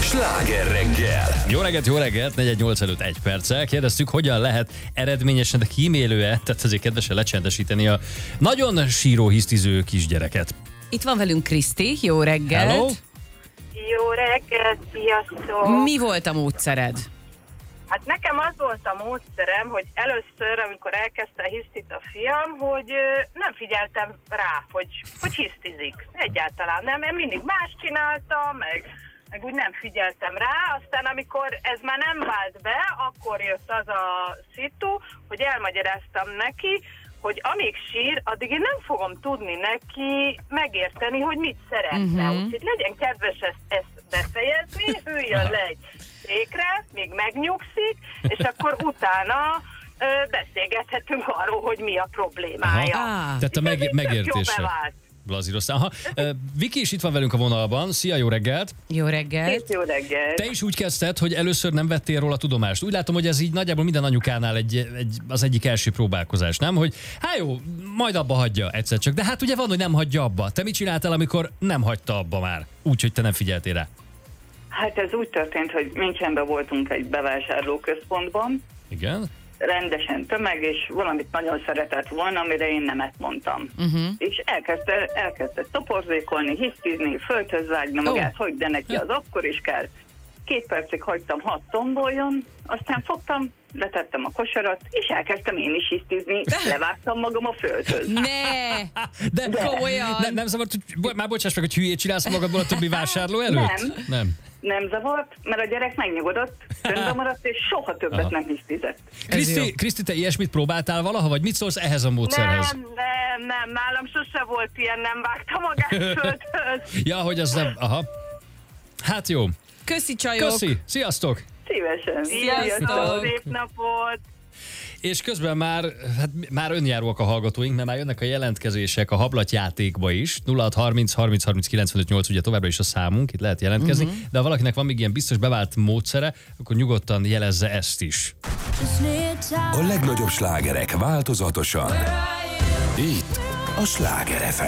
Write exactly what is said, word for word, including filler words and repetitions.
Sláger reggel! Jó reggelt, jó reggelt, negyven nyolc előtt egy perccel. Kérdeztük, hogyan lehet eredményesen, de kímélően, tehát azért kedvesen lecsendesíteni a nagyon síró, hisztiző kisgyereket. Itt van velünk Kriszti, jó reggelt! Hello. Jó reggelt, sziasztok! Mi volt a módszered? Hát nekem az volt a módszerem, hogy először, amikor elkezdte a hisztit a fiam, hogy ö, nem figyeltem rá, hogy, hogy hisztizik. Egyáltalán nem, én mindig más csináltam, meg, meg úgy nem figyeltem rá. Aztán amikor ez már nem vált be, akkor jött az a szitu, hogy elmagyaráztam neki, hogy amíg sír, addig én nem fogom tudni neki megérteni, hogy mit szeretne. Uh-huh. Úgyhogy legyen kedves ezt, ezt befejezni, üljön le egy székre, még megnyugszik, és akkor utána ö, beszélgethetünk arról, hogy mi a problémája. Aha. Tehát a meg, megértése. Blazíroztál. Aha. Uh, Viki is itt van velünk a vonalban. Szia, jó reggelt! Jó reggelt! Két jó reggelt! Te is úgy kezdted, hogy először nem vettél róla tudomást. Úgy látom, hogy ez így nagyjából minden anyukánál egy, egy, az egyik első próbálkozás, nem? Hogy hát jó, majd abba hagyja egyszer csak. De hát ugye van, hogy nem hagyja abba. Te mit csináltál, amikor nem hagyta abba már? Úgy, hogy te nem figyeltél rá. Hát ez úgy történt, hogy Münchenben voltunk egy bevásárlóközpontban. Igen? Rendesen tömeg, és valamit nagyon szeretett volna, amire én nemet mondtam. Uh-huh. És elkezdte, elkezdte toporzékolni, hisztizni, földhöz vágni magát, oh. hogy de neki az akkor is kell. Két percig hagytam, hat tomboljon, aztán fogtam, letettem a kosarat, és elkezdtem én is hisztizni, levágtam magam a földhöz. Ne! De, De komolyan! Nem, nem zavart, hogy már bocsáss meg, hogy hülyét csinálsz magadból a többi vásárló előtt? Nem. Nem. Nem zavart, mert a gyerek megnyugodott, csöndben maradt, és soha többet Aha. nem hisztizett. Kriszti, Kriszti, te ilyesmit próbáltál valaha, vagy mit szólsz ehhez a módszerhez? Nem, nem, nem, nálam sose volt ilyen, nem vágta magát földhöz. Ja, hogy az nem, aha. Hát jó. Köszi, csajok! Köszi, sziasztok! Szívesen. Sziasztok, szép napot! És közben már, hát már önjáróak a hallgatóink, mert már jönnek a jelentkezések a hablatjátékba is. nulla hat harminc harminc harminc kilencvenöt nyolc, ugye továbbra is a számunk, itt lehet jelentkezni, uh-huh. de ha valakinek van még ilyen biztos bevált módszere, akkor nyugodtan jelezze ezt is. A legnagyobb slágerek változatosan. Itt a Sláger ef em.